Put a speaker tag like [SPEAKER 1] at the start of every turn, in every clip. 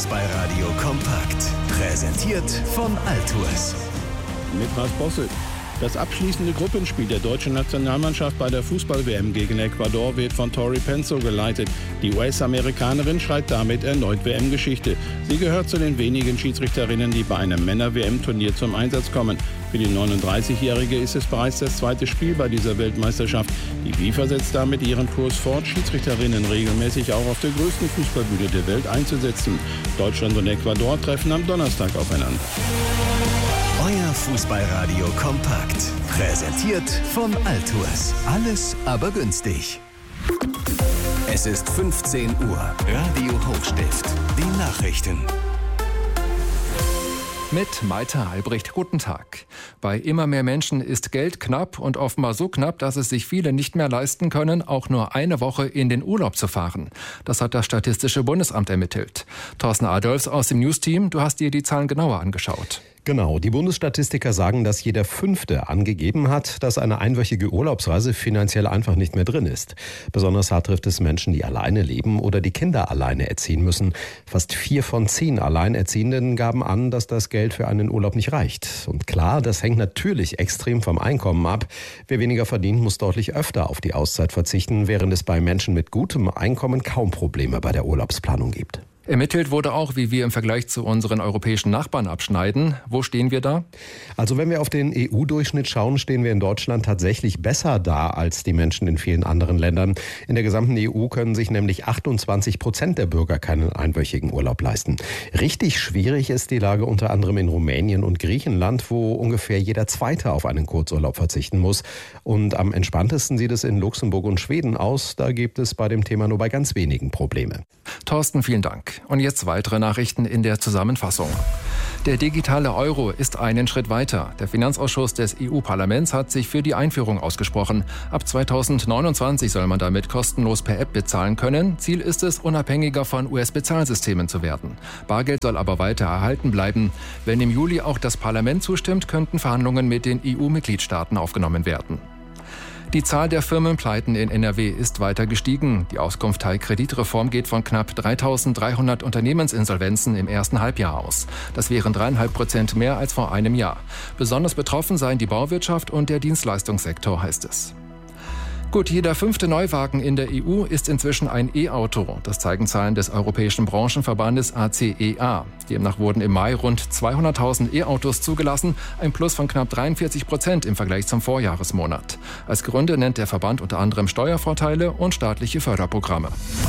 [SPEAKER 1] Fußballradio kompakt. Präsentiert von Altours.
[SPEAKER 2] Mit Lars Bosse. Das abschließende Gruppenspiel der deutschen Nationalmannschaft bei der Fußball-WM gegen Ecuador wird von Tori Penso geleitet. Die US-Amerikanerin schreibt damit erneut WM-Geschichte. Sie gehört zu den wenigen Schiedsrichterinnen, die bei einem Männer-WM-Turnier zum Einsatz kommen. Für die 39-Jährige ist es bereits das zweite Spiel bei dieser Weltmeisterschaft. Die FIFA setzt damit ihren Kurs fort, Schiedsrichterinnen regelmäßig auch auf der größten Fußballbühne der Welt einzusetzen. Deutschland und Ecuador treffen am Donnerstag aufeinander.
[SPEAKER 1] Euer Fußballradio kompakt. Präsentiert von Altours. Alles aber günstig. Es ist 15 Uhr. Radio Hochstift. Die Nachrichten.
[SPEAKER 3] Mit Malte Albrecht. Guten Tag. Bei immer mehr Menschen ist Geld knapp und offenbar so knapp, dass es sich viele nicht mehr leisten können, auch nur eine Woche in den Urlaub zu fahren. Das hat das Statistische Bundesamt ermittelt. Thorsten Adolfs aus dem News-Team, du hast dir die Zahlen genauer angeschaut.
[SPEAKER 4] Genau, die Bundesstatistiker sagen, dass jeder Fünfte angegeben hat, dass eine einwöchige Urlaubsreise finanziell einfach nicht mehr drin ist. Besonders hart trifft es Menschen, die alleine leben oder die Kinder alleine erziehen müssen. Fast 4 von 10 Alleinerziehenden gaben an, dass das Geld für einen Urlaub nicht reicht. Und klar, das hängt natürlich extrem vom Einkommen ab. Wer weniger verdient, muss deutlich öfter auf die Auszeit verzichten, während es bei Menschen mit gutem Einkommen kaum Probleme bei der Urlaubsplanung gibt.
[SPEAKER 3] Ermittelt wurde auch, wie wir im Vergleich zu unseren europäischen Nachbarn abschneiden. Wo stehen wir da?
[SPEAKER 4] Also wenn wir auf den EU-Durchschnitt schauen, stehen wir in Deutschland tatsächlich besser da als die Menschen in vielen anderen Ländern. In der gesamten EU können sich nämlich 28% der Bürger keinen einwöchigen Urlaub leisten. Richtig schwierig ist die Lage unter anderem in Rumänien und Griechenland, wo ungefähr jeder Zweite auf einen Kurzurlaub verzichten muss. Und am entspanntesten sieht es in Luxemburg und Schweden aus. Da gibt es bei dem Thema nur bei ganz wenigen Probleme.
[SPEAKER 3] Thorsten, vielen Dank. Und jetzt weitere Nachrichten in der Zusammenfassung. Der digitale Euro ist einen Schritt weiter. Der Finanzausschuss des EU-Parlaments hat sich für die Einführung ausgesprochen. Ab 2029 soll man damit kostenlos per App bezahlen können. Ziel ist es, unabhängiger von US-Bezahlsystemen zu werden. Bargeld soll aber weiter erhalten bleiben. Wenn im Juli auch das Parlament zustimmt, könnten Verhandlungen mit den EU-Mitgliedstaaten aufgenommen werden. Die Zahl der Firmenpleiten in NRW ist weiter gestiegen. Die Auskunft Teil Kreditreform geht von knapp 3.300 Unternehmensinsolvenzen im ersten Halbjahr aus. Das wären 3,5% mehr als vor einem Jahr. Besonders betroffen seien die Bauwirtschaft und der Dienstleistungssektor, heißt es. Gut, jeder 5. Neuwagen in der EU ist inzwischen ein E-Auto. Das zeigen Zahlen des Europäischen Branchenverbandes ACEA. Demnach wurden im Mai rund 200.000 E-Autos zugelassen, ein Plus von knapp 43% im Vergleich zum Vorjahresmonat. Als Gründe nennt der Verband unter anderem Steuervorteile und staatliche Förderprogramme.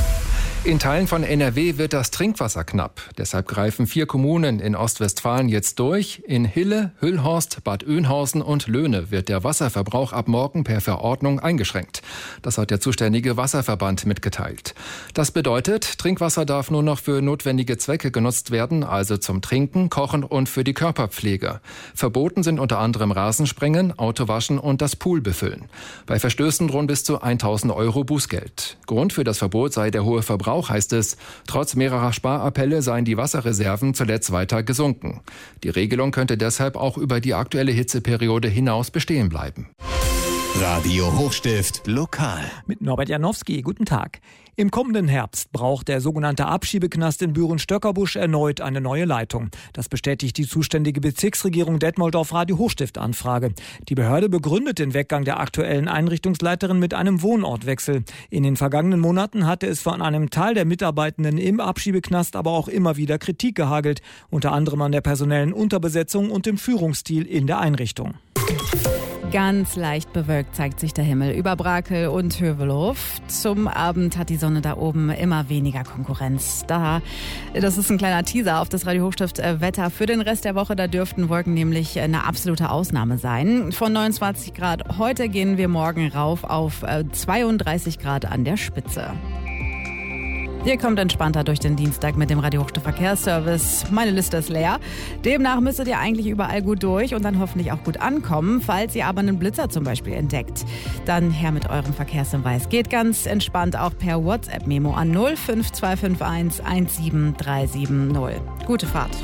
[SPEAKER 3] In Teilen von NRW wird das Trinkwasser knapp. Deshalb greifen 4 Kommunen in Ostwestfalen jetzt durch. In Hille, Hüllhorst, Bad Oeynhausen und Löhne wird der Wasserverbrauch ab morgen per Verordnung eingeschränkt. Das hat der zuständige Wasserverband mitgeteilt. Das bedeutet, Trinkwasser darf nur noch für notwendige Zwecke genutzt werden, also zum Trinken, Kochen und für die Körperpflege. Verboten sind unter anderem Rasensprengen, Autowaschen und das Pool befüllen. Bei Verstößen drohen bis zu 1.000 € Bußgeld. Grund für das Verbot sei der hohe Verbrauch, heißt es. Trotz mehrerer Sparappelle seien die Wasserreserven zuletzt weiter gesunken. Die Regelung könnte deshalb auch über die aktuelle Hitzeperiode hinaus bestehen bleiben.
[SPEAKER 1] Radio Hochstift lokal.
[SPEAKER 5] Mit Norbert Janowski, guten Tag. Im kommenden Herbst braucht der sogenannte Abschiebeknast in Büren-Stöckerbusch erneut eine neue Leitung. Das bestätigt die zuständige Bezirksregierung Detmold auf Radio Hochstift-Anfrage. Die Behörde begründet den Weggang der aktuellen Einrichtungsleiterin mit einem Wohnortwechsel. In den vergangenen Monaten hatte es von einem Teil der Mitarbeitenden im Abschiebeknast aber auch immer wieder Kritik gehagelt, unter anderem an der personellen Unterbesetzung und dem Führungsstil in der Einrichtung.
[SPEAKER 6] Ganz leicht bewölkt zeigt sich der Himmel über Brakel und Hövelhof. Zum Abend hat die Sonne da oben immer weniger Konkurrenz. Das ist ein kleiner Teaser auf das Radio Hochstift Wetter für den Rest der Woche. Da dürften Wolken nämlich eine absolute Ausnahme sein. Von 29 Grad heute gehen wir morgen rauf auf 32 Grad an der Spitze. Ihr kommt entspannter durch den Dienstag mit dem Radio Hochstift Verkehrsservice. Meine Liste ist leer. Demnach müsstet ihr eigentlich überall gut durch und dann hoffentlich auch gut ankommen. Falls ihr aber einen Blitzer zum Beispiel entdeckt, dann her mit eurem Verkehrshinweis. Geht ganz entspannt auch per WhatsApp-Memo an 05251 17370. Gute Fahrt.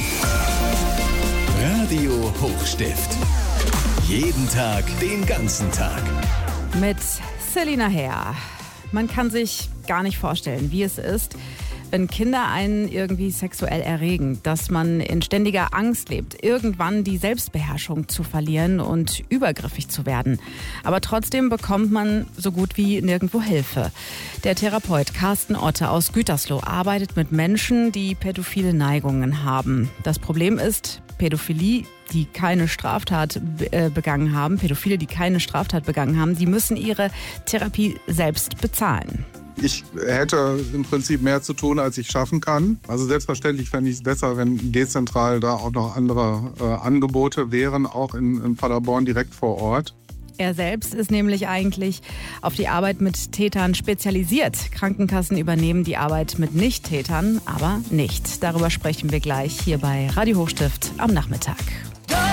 [SPEAKER 1] Radio Hochstift. Jeden Tag, den ganzen Tag.
[SPEAKER 6] Mit Selina Herr. Man kann sich gar nicht vorstellen, wie es ist, Wenn Kinder einen irgendwie sexuell erregen, dass man in ständiger Angst lebt, irgendwann die Selbstbeherrschung zu verlieren und übergriffig zu werden. Aber trotzdem bekommt man so gut wie nirgendwo Hilfe. Der Therapeut Carsten Otte aus Gütersloh arbeitet mit Menschen, die pädophile Neigungen haben. Das Problem ist, Pädophile, die keine Straftat begangen haben, die müssen ihre Therapie selbst bezahlen.
[SPEAKER 7] Ich hätte im Prinzip mehr zu tun, als ich schaffen kann. Also selbstverständlich fände ich es besser, wenn dezentral da auch noch andere Angebote wären, auch in Paderborn direkt vor Ort.
[SPEAKER 6] Er selbst ist nämlich eigentlich auf die Arbeit mit Tätern spezialisiert. Krankenkassen übernehmen die Arbeit mit Nicht-Tätern, aber nicht. Darüber sprechen wir gleich hier bei Radio Hochstift am Nachmittag.